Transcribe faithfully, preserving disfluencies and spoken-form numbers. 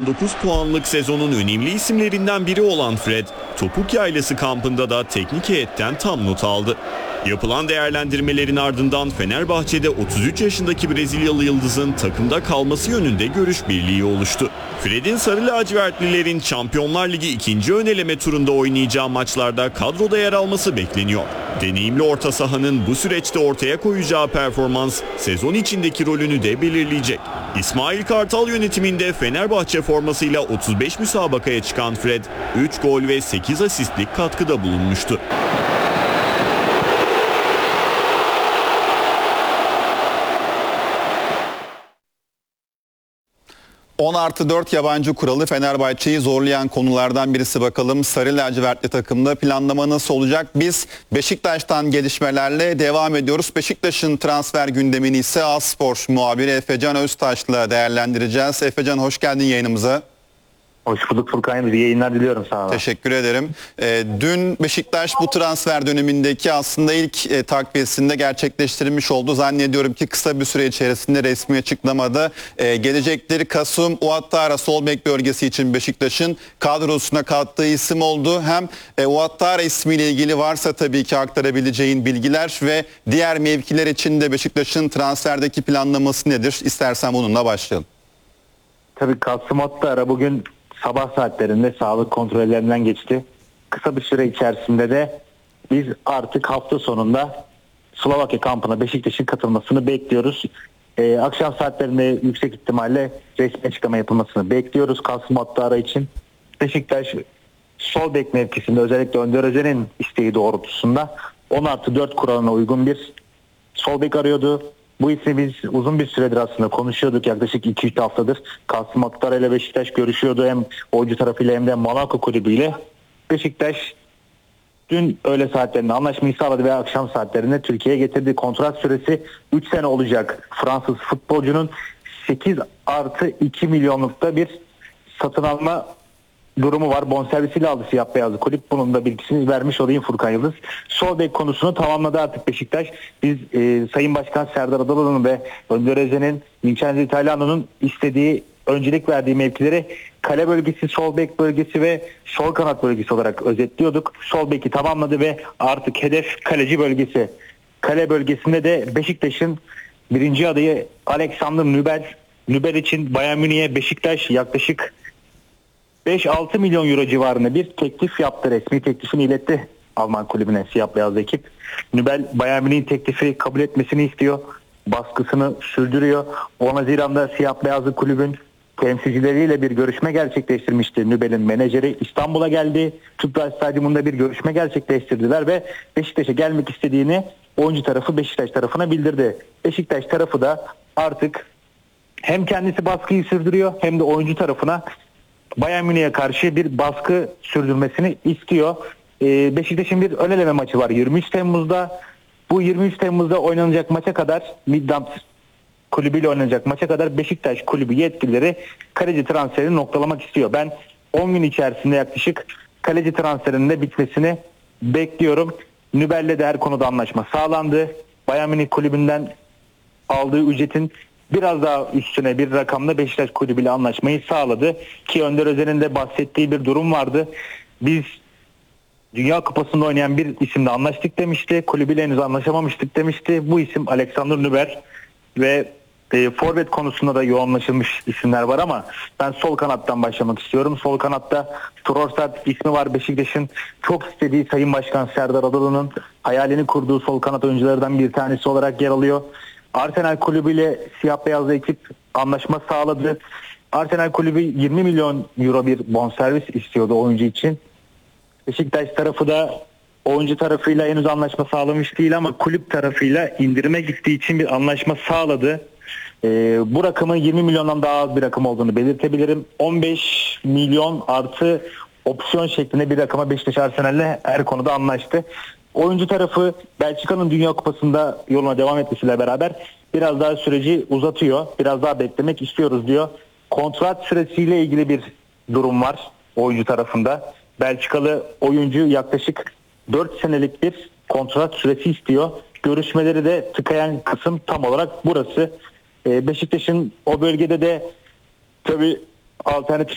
dokuz puanlık sezonun önemli isimlerinden biri olan Fred, Topuk Yaylası kampında da teknik heyetten tam not aldı. Yapılan değerlendirmelerin ardından Fenerbahçe'de otuz üç yaşındaki Brezilyalı yıldızın takımda kalması yönünde görüş birliği oluştu. Fred'in sarı lacivertlilerin Şampiyonlar Ligi ikinci öneleme turunda oynayacağı maçlarda kadroda yer alması bekleniyor. Deneyimli orta sahanın bu süreçte ortaya koyacağı performans sezon içindeki rolünü de belirleyecek. İsmail Kartal yönetiminde Fenerbahçe formasıyla otuz beş müsabakaya çıkan Fred, üç gol ve sekiz asistlik katkıda bulunmuştu. on artı dört yabancı kuralı Fenerbahçe'yi zorlayan konulardan birisi. Bakalım sarı lacivertli takımda planlama nasıl olacak? Biz Beşiktaş'tan gelişmelerle devam ediyoruz. Beşiktaş'ın transfer gündemini ise Aspor muhabiri Efecan Öztaş'la değerlendireceğiz. Efecan, hoş geldin yayınımıza. Hoş bulduk Furkan. İyi yayınlar diliyorum sana. Teşekkür ederim. E, dün Beşiktaş bu transfer dönemindeki aslında ilk e, takviyesinde gerçekleştirilmiş oldu. Zannediyorum ki kısa bir süre içerisinde resmi açıklamada e, gelecekleri Kasım Ouattara sol bek bölgesi için Beşiktaş'ın kadrosuna kattığı isim oldu. Hem e, Ouattara ismiyle ilgili varsa tabii ki aktarabileceğin bilgiler ve diğer mevkiler için de Beşiktaş'ın transferdeki planlaması nedir? İstersen bununla başlayalım. Tabii Kasım Ouattara bugün sabah saatlerinde sağlık kontrollerinden geçti. Kısa bir süre içerisinde de biz artık hafta sonunda Slovakya kampına Beşiktaş'ın katılmasını bekliyoruz. Ee, akşam saatlerinde yüksek ihtimalle resmi açıklama yapılmasını bekliyoruz Kasım Ouattara için. Beşiktaş sol bek mevkisinde özellikle Önder Özen'in isteği doğrultusunda on artı dört kuralına uygun bir sol bek arıyordu. Bu ismi biz uzun bir süredir aslında konuşuyorduk. Yaklaşık iki üç haftadır Kasım Ouattara ile Beşiktaş görüşüyordu. Hem oyuncu tarafıyla hem de Monaco kulübüyle. Beşiktaş dün öğle saatlerinde anlaşmayı sağladı ve akşam saatlerinde Türkiye'ye getirdi. Kontrat süresi üç sene olacak. Fransız futbolcunun sekiz artı iki milyonlukta bir satın alma durumu var. Bonservisiyle aldı siyah beyazlı kulüp. Bunun da bilgisini vermiş olayım Furkan Yıldız. Sol bek konusunu tamamladı artık Beşiktaş. Biz e, Sayın Başkan Serdar Adalı'nın ve Önder Özen'in, Vincenzo Italiano'nun istediği, öncelik verdiği mevkileri kale bölgesi, sol bek bölgesi ve sol kanat bölgesi olarak özetliyorduk. Sol beki tamamladı ve artık hedef kaleci bölgesi. Kale bölgesinde de Beşiktaş'ın birinci adayı Alexander Nübel. Nübel için Bayern Münih'e Beşiktaş yaklaşık beş altı milyon euro civarında bir teklif yaptı. Resmi teklifini iletti Alman kulübüne siyah beyaz ekip. Nübel Bayern Münih'in teklifi kabul etmesini istiyor. Baskısını sürdürüyor. on Haziran'da siyah beyazlı kulübün temsilcileriyle bir görüşme gerçekleştirmişti. Nübel'in menajeri İstanbul'a geldi. Tüpraş Stadyumunda bir görüşme gerçekleştirdiler ve Beşiktaş'a gelmek istediğini oyuncu tarafı Beşiktaş tarafına bildirdi. Beşiktaş tarafı da artık hem kendisi baskıyı sürdürüyor hem de oyuncu tarafına Bayern Münih'e karşı bir baskı sürdürmesini istiyor. Ee, Beşiktaş'ın bir ön eleme maçı var yirmi üç Temmuz'da. Bu yirmi üç Temmuz'da oynanacak maça kadar Midland kulübüyle oynanacak maça kadar Beşiktaş kulübü yetkilileri kaleci transferini noktalamak istiyor. Ben on gün içerisinde yaklaşık kaleci transferinin de bitmesini bekliyorum. Nübel'le de her konuda anlaşma sağlandı. Bayern Münih kulübünden aldığı ücretin biraz daha üstüne bir rakamda Beşiktaş kulübüyle anlaşmayı sağladı. Ki Önder Özen'in de bahsettiği bir durum vardı. Biz Dünya Kupası'nda oynayan bir isimle anlaştık demişti. Kulübüyle henüz anlaşamamıştık demişti. Bu isim Alexander Nübel ve e, forvet konusunda da yoğunlaşılmış isimler var ama ben sol kanattan başlamak istiyorum. Sol kanatta Trossard ismi var. Beşiktaş'ın çok istediği Sayın Başkan Serdar Adalı'nın hayalini kurduğu sol kanat oyunculardan bir tanesi olarak yer alıyor. Arsenal kulübüyle siyah beyazlı ekip anlaşma sağladı. Arsenal kulübü yirmi milyon euro bir bonservis istiyordu oyuncu için. Beşiktaş tarafı da oyuncu tarafıyla henüz anlaşma sağlamış değil ama kulüp tarafıyla indirime gittiği için bir anlaşma sağladı. Ee, bu rakamın yirmi milyondan daha az bir rakam olduğunu belirtebilirim. on beş milyon artı opsiyon şeklinde bir rakama Beşiktaş Arsenal'le her konuda anlaştı. Oyuncu tarafı Belçika'nın Dünya Kupası'nda yoluna devam etmesiyle beraber biraz daha süreci uzatıyor. Biraz daha beklemek istiyoruz diyor. Kontrat süresiyle ilgili bir durum var oyuncu tarafında. Belçikalı oyuncu yaklaşık dört senelik bir kontrat süresi istiyor. Görüşmeleri de tıkayan kısım tam olarak burası. Beşiktaş'ın o bölgede de tabii alternatif